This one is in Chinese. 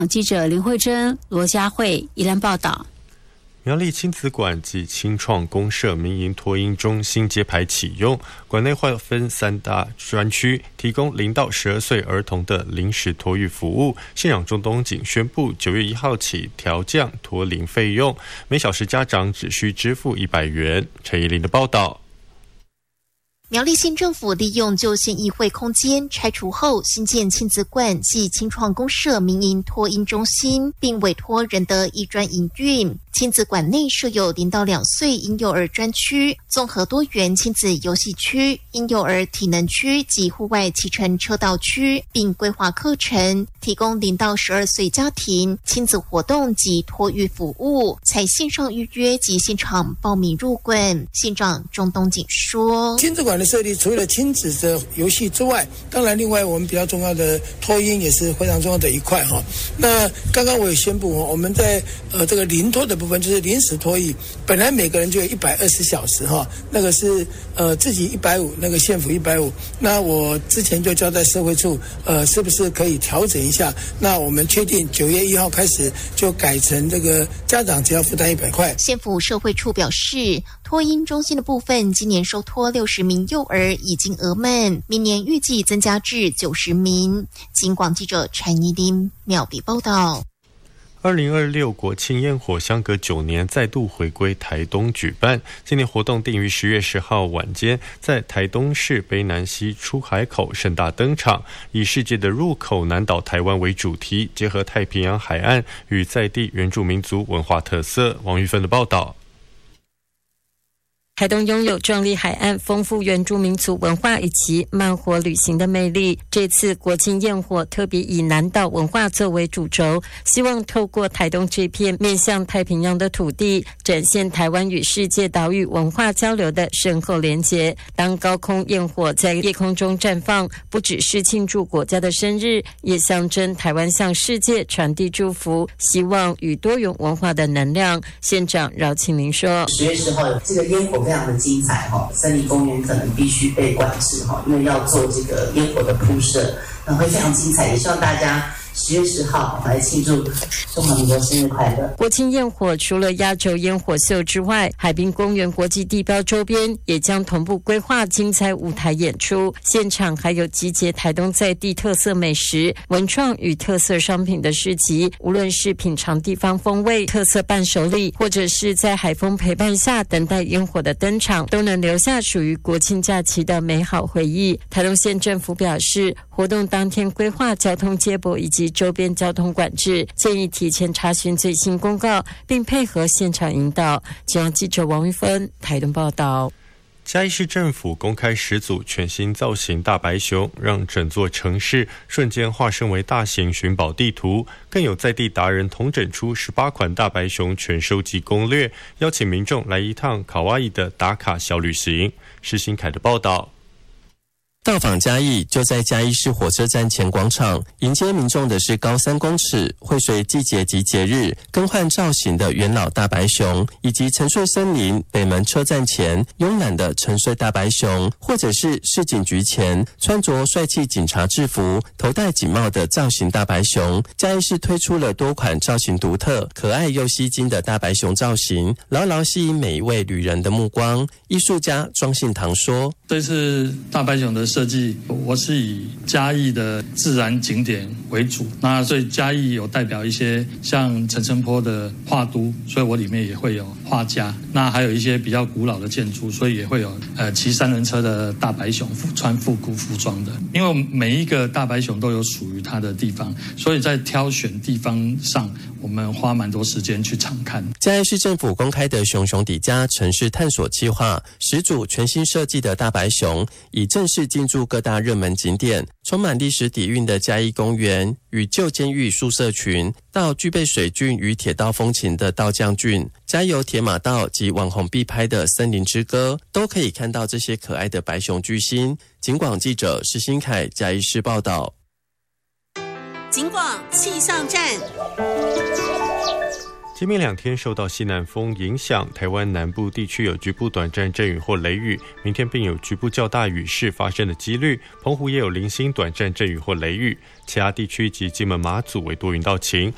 记者林慧珍、罗佳慧宜兰报道。 苗栗亲子馆及青创公社民营托婴中心揭牌启用，馆内划分3大专区，提供0到12岁儿童的临时托育服务。县长钟东锦宣布，9月1号起调降托龄费用，每小时家长只需支付100元。陈怡琳的报道。 苗栗县政府利用旧县议会空间拆除后，新建亲子馆暨青创公社民营托婴中心，并委托仁德一专营运。亲子馆内设有0到2岁婴幼儿专区、综合多元亲子游戏区、婴幼儿体能区及户外骑乘车道区，并规划课程，提供0到12岁家庭亲子活动及托育服务，采线上预约及现场报名入馆。县长钟东锦说， 亲子馆的设立除了亲子的游戏之外，当然另外我们比较重要的托婴也是非常重要的一块哈。那刚刚我也宣布，我们在这个临托的部分，就是临时托育，本来每个人就有120小时哈，那个是自己150，那个县府150。那我之前就交代社会处，是不是可以调整一下？那我们确定9月1号开始就改成这个家长只要负担100块。 县府社会处表示，托婴中心的部分，今年收托60名幼儿已经额满，明年预计增加至90名。警广记者陈怡琳苗栗报道。 2026国庆焰火相隔9年再度回归台东举办，今年活动定于10月10号晚间在台东市卑南溪出海口盛大登场，以世界的入口南岛台湾为主题，结合太平洋海岸与在地原住民族文化特色。王玉芬的报道。 台东拥有壮丽海岸、丰富原住民族文化以及慢活旅行的魅力。这次国庆焰火特别以南岛文化作为主轴，希望透过台东这片面向太平洋的土地，展现台湾与世界岛屿文化交流的深厚连结。当高空焰火在夜空中绽放，不只是庆祝国家的生日，也象征台湾向世界传递祝福、希望与多元文化的能量。县长饶庆林说 ：10月10号这个烟火非常的精彩哈，森林公园可能必须被管制哈，因为要做这个烟火的铺设，那会非常精彩，也希望大家10月10号来庆祝中华民国生日快乐。 国庆焰火除了压轴烟火秀之外，海滨公园国际地标周边也将同步规划精彩舞台演出，现场还有集结台东在地特色美食、文创与特色商品的市集，无论是品尝地方风味、特色伴手礼，或者是在海风陪伴下等待烟火的登场，都能留下属于国庆假期的美好回忆。台东县政府表示，活动当天规划交通接驳以及周边交通管制，建议提前查询最新公告，并配合现场引导。中央记者王玉芬台东报道。 嘉义市政府公开10组全新造型大白熊，让整座城市瞬间化身为大型寻宝地图，更有在地达人统整出18款大白熊全收集攻略，邀请民众来一趟卡哇伊的打卡小旅行。施新凯的报道。 到访嘉义，就在嘉义市火车站前广场，迎接民众的是高3公尺、会随季节及节日更换造型的元老大白熊，以及沉睡森林北门车站前慵懒的沉睡大白熊，或者是市警局前穿着帅气警察制服、头戴警帽的造型大白熊。嘉义市推出了多款造型独特、可爱又吸睛的大白熊造型，牢牢吸引每一位旅人的目光。艺术家庄信堂说：“ 这次大白熊的设计，我是以嘉义的自然景点为主，那所以嘉义有代表一些像陈澄波的画都，所以我里面也会有画家，那还有一些比较古老的建筑，所以也会有骑3轮车的大白熊穿复古服装的，因为每一个大白熊都有属于它的地方，所以在挑选地方上我们花蛮多时间去常看。 嘉义市政府公开的熊熊底家城市探索计划，10组全新设计的大白熊已正式进驻各大热门景点，充满历史底蕴的嘉义公园与旧监狱宿舍群，到具备水郡与铁道风情的道将郡，嘉油铁马道及网红必拍的森林之歌，都可以看到这些可爱的白熊巨星。警广记者施新凯嘉义市报道。 警广气象站。 今明2天受到西南风影响，台湾南部地区有局部短暂阵雨或雷雨，明天并有局部较大雨势发生的几率，澎湖也有零星短暂阵雨或雷雨，其他地区及金门马祖为多云到晴，